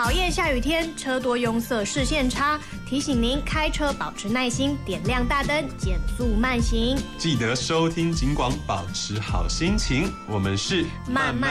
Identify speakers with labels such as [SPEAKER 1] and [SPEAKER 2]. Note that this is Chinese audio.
[SPEAKER 1] 讨厌下雨天，车多拥塞，视线差，提醒您开车保持耐心，点亮大灯，减速慢行。
[SPEAKER 2] 记得收听警广，保持好心情。我们是
[SPEAKER 1] 慢慢